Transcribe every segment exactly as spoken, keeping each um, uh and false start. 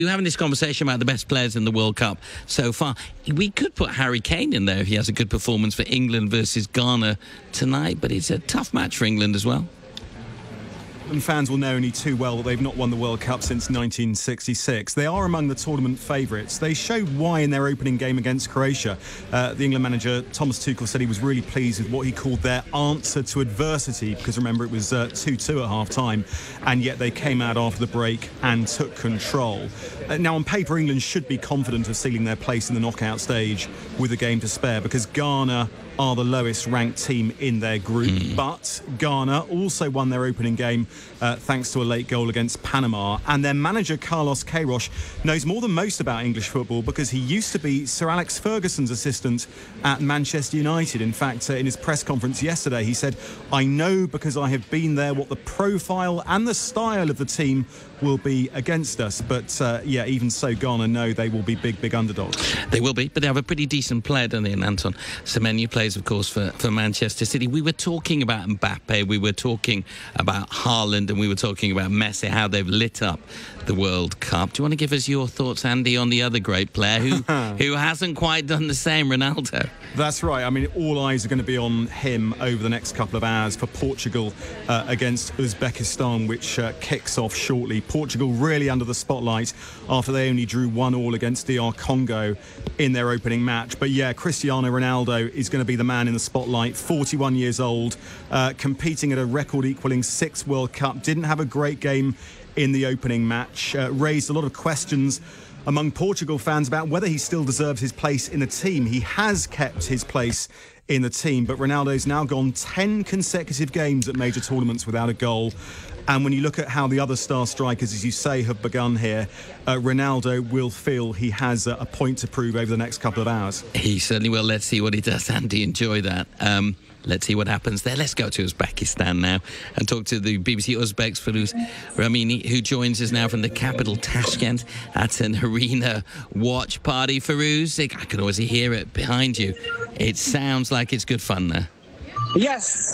We're having this conversation about the best players in the World Cup so far. We could put Harry Kane in there if he has a good performance for England versus Ghana tonight, but it's a tough match for England as well. And fans will know only too well that they've not won the World Cup since nineteen sixty-six. They are among the tournament favourites. They showed why in their opening game against Croatia. Uh, the England manager, Thomas Tuchel, said he was really pleased with what he called their answer to adversity, because remember, it was uh, two two at half-time, and yet they came out after the break and took control. Uh, now, on paper, England should be confident of sealing their place in the knockout stage with a game to spare, because Ghana are the lowest ranked team in their group. Mm. But Ghana also won their opening game uh, thanks to a late goal against Panama. And their manager, Carlos Queiroz, knows more than most about English football because he used to be Sir Alex Ferguson's assistant at Manchester United. In fact, uh, in his press conference yesterday, he said, "I know because I have been there what the profile and the style of the team will be against us." But uh, yeah, even so, Ghana know they will be big, big underdogs. They will be, but they have a pretty decent player, don't they? And Anton Semenyo plays, of course, for, for Manchester City. We were talking about Mbappe, we were talking about Haaland, and we were talking about Messi, how they've lit up the World Cup. Do you want to give us your thoughts, Andy, on the other great player who who hasn't quite done the same, Ronaldo? That's right. I mean, all eyes are going to be on him over the next couple of hours for Portugal uh, against Uzbekistan, which uh, kicks off shortly. Portugal really under the spotlight after they only drew one all against D R Congo in their opening match. But yeah, Cristiano Ronaldo is going to be the man in the spotlight, forty-one years old, uh, competing at a record-equalling sixth World Cup. Didn't have a great game in the opening match, uh, raised a lot of questions among Portugal fans about whether he still deserves his place in the team. He has kept his place in the team, but Ronaldo's now gone ten consecutive games at major tournaments without a goal. And when you look at how the other star strikers, as you say, have begun here, uh, Ronaldo will feel he has a, a point to prove over the next couple of hours. He certainly will. Let's see what he does, Andy. Enjoy that. Um, let's see what happens there. Let's go to Uzbekistan now and talk to the B B C Uzbeks, Firuz Ramini, who joins us now from the capital, Tashkent, at an arena watch party. Firuz, I can always hear it behind you. It sounds like it's good fun there. Yes.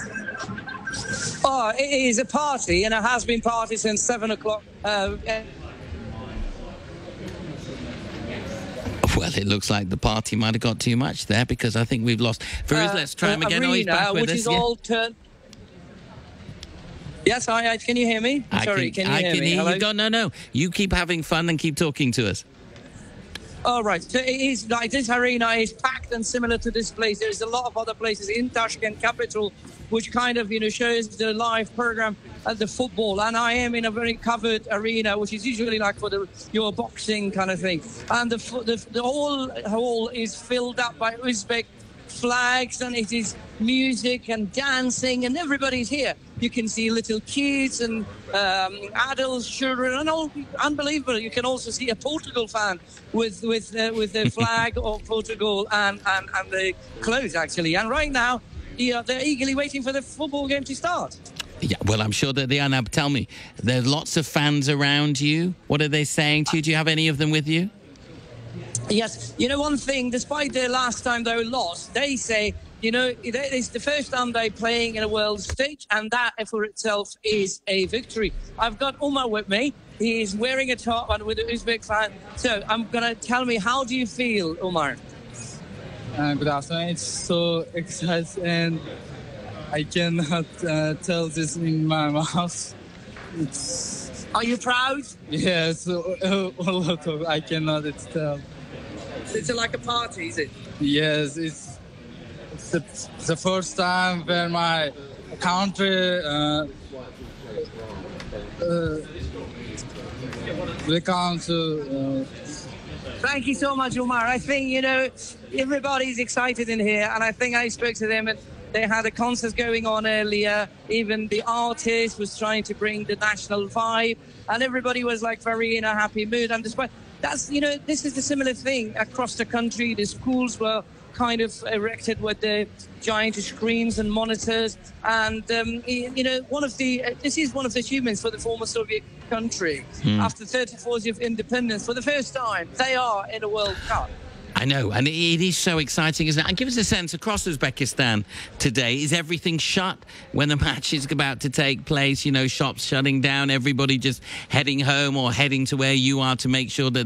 Oh, it is a party, and it has been party since seven o'clock. Uh, well, it looks like the party might have got too much there, because I think we've lost. Firuz, uh, let's try him again. Arena, oh, he's back with which us. Is yeah. all turned. Yes, I, I. Can you hear me? I Sorry, can, can you I hear can me? hear Hello? you. Go, no, no. You keep having fun and keep talking to us. All right. So it is like this arena is packed and similar to this place. There's a lot of other places in Tashkent capital, which kind of, you know, shows the live program at the football. And I am in a very covered arena, which is usually like for the your boxing kind of thing. And the the, the whole hall is filled up by Uzbek flags, and it is music and dancing, and everybody's here. You can see little kids and um, adults, children, and all unbelievable. You can also see a Portugal fan with with uh, with the flag of Portugal and, and, and the clothes, actually. And right now, you know, they're eagerly waiting for the football game to start. Yeah, well, I'm sure that they are now. Tell me, there are lots of fans around you. What are they saying to you? Do you have any of them with you? Yes. You know, one thing, despite their last time they lost, they say, you know, it's the first time they're playing in a world stage, and that for itself is a victory. I've got Umar with me. He is wearing a top and with an Uzbek flag. So I'm going to tell me, how do you feel, Umar? Uh, good afternoon. It's so exciting, and I cannot uh, tell this in my mouth. It's... Are you proud? Yes, a lot of. I cannot tell. It's like a party, is it? Yes, it's, it's the, the first time where my country uh, uh, we come to. Uh, Thank you so much, Umar. I think, you know, everybody's excited in here, and I think I spoke to them, and they had a concert going on earlier. Even the artist was trying to bring the national vibe, and everybody was like very in a happy mood. And despite that's, you know, this is the similar thing across the country. The schools were kind of erected with the giant screens and monitors, and um, you know, one of the uh, this is one of the achievements for the former Soviet country. Mm. After thirty-four years of independence, for the first time, they are in a World Cup. I know, and it, it is so exciting, isn't it? And give us a sense, across Uzbekistan today, is everything shut when the match is about to take place? You know, shops shutting down, everybody just heading home or heading to where you are to make sure that